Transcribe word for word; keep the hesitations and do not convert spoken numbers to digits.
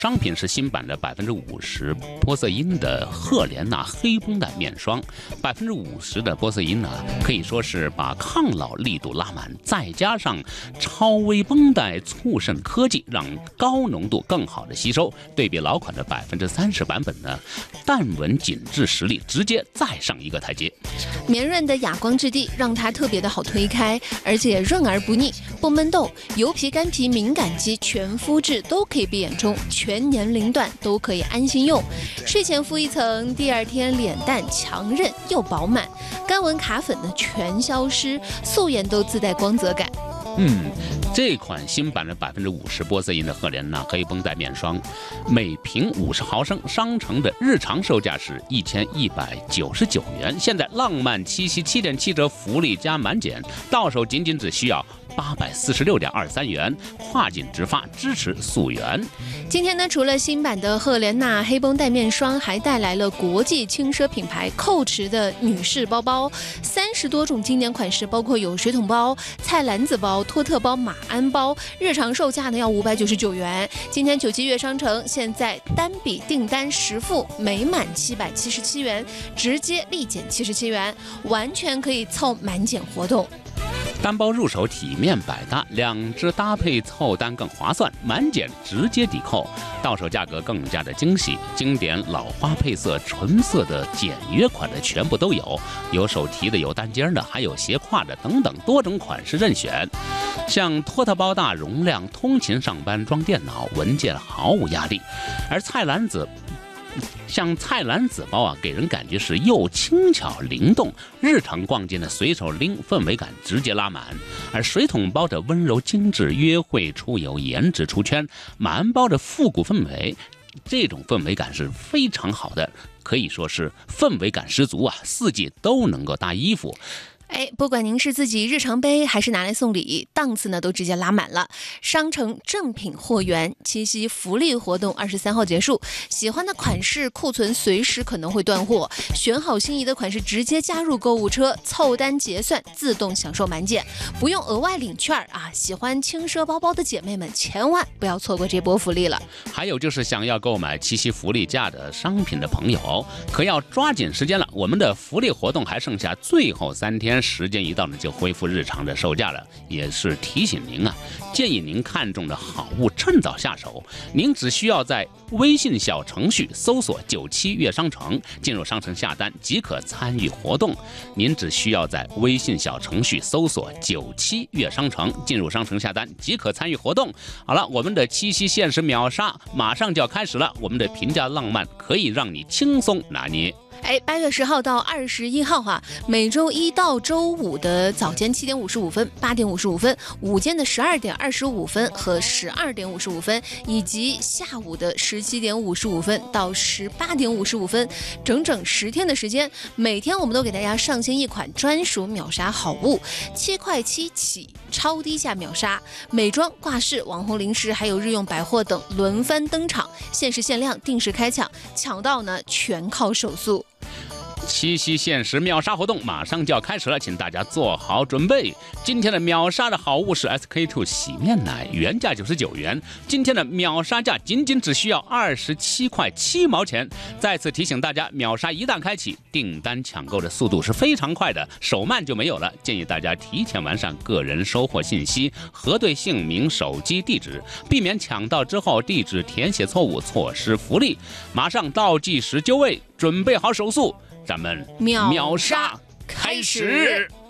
商品是新版的百分之五十玻色因的赫莲娜黑绷带面霜，百分之五十的玻色因呢，可以说是把抗老力度拉满，再加上超微绷带促渗科技，让高浓度更好的吸收。对比老款的百分之三十版本呢，淡纹紧致实力直接再上一个台阶。 绵润的哑光质地让它特别的好推开，而且润而不腻，不闷痘，油皮、干皮、敏感肌、全肤质都可以闭眼中，全年龄段都可以安心用。睡前敷一层，第二天脸蛋强韧又饱满，干纹卡粉呢全消失，素颜都自带光泽感。 嗯，这款新版的百分之五十玻色因的赫莲娜黑绷带面霜，每瓶五十毫升，商城的日常售价是一千一百九十九元，现在浪漫七夕七点七折福利加满减，到手仅仅只需要八百四十六点二三元，跨境直发，支持溯源。 今天呢，除了新版的赫莲娜黑绷带面霜，还带来了国际轻奢品牌Coach的女士包包，三十多种经典款式，包括有水桶包、菜篮子包、托特包、马鞍包，日常售价呢要五百九十九元。今天九七月商城现在单笔订单实付每满七百七十七元，直接立减七十七元，完全可以凑满减活动。 单包入手体面百搭，两只搭配凑单更划算，满减直接抵扣，到手价格更加的惊喜。经典老花配色、纯色的简约款的全部都有，有手提的，有单肩的，还有斜挎的等等多种款式任选。像托特包大容量，通勤上班装电脑，文件毫无压力。而菜篮子。像菜篮子包啊，给人感觉是又轻巧灵动，日常逛街呢随手拎，氛围感直接拉满。而水桶包的温柔精致，约会出游颜值出圈；马鞍包的复古氛围，这种氛围感是非常好的，可以说是氛围感十足啊，四季都能够搭衣服。 哎，不管您是自己日常背还是拿来送礼，档次呢都直接拉满了。商城正品货源，七夕福利活动二十三号结束，喜欢的款式库存随时可能会断货，选好心仪的款式直接加入购物车，凑单结算自动享受满减，不用额外领券啊！喜欢轻奢包包的姐妹们千万不要错过这波福利了。 还有就是想要购买七夕福利价的商品的朋友，可要抓紧时间了，我们的福利活动还剩下最后三天。时间一到呢，就恢复日常的售价了。也是提醒您啊，建议您看中的好物趁早下手。您只需要在微信小程序搜索九七月商城，进入商城下单即可参与活动。您只需要在微信小程序搜索九七月商城，进入商城下单即可参与活动。好了，我们的七夕限时秒杀马上就要开始了，我们的平价浪漫可以让你轻松拿捏。 哎，八月十号到二十一号哈、啊，每周一到周五的早间七点五十五分、八点五十五分，午间的十二点二十五分和十二点五十五分，以及下午的十七点五十五分到十八点五十五分，整整十天的时间，每天我们都给大家上线一款专属秒杀好物，七块七起。超低价秒杀，美妆、挂饰、网红零食还有日用百货等轮番登场，限时限量，定时开抢，抢到呢全靠手速。 七夕限时秒杀活动马上就要开始了，请大家做好准备。今天的秒杀的好物是 S K two 洗面奶，原价九十九元，今天的秒杀价仅仅只需要二十七块七毛钱。再次提醒大家，秒杀一旦开启，订单抢购的速度是非常快的，手慢就没有了。建议大家提前完善个人收货信息，核对姓名、手机地址，避免抢到之后地址填写错误，错失福利。马上倒计时就位，准备好手速。咱们秒杀开始。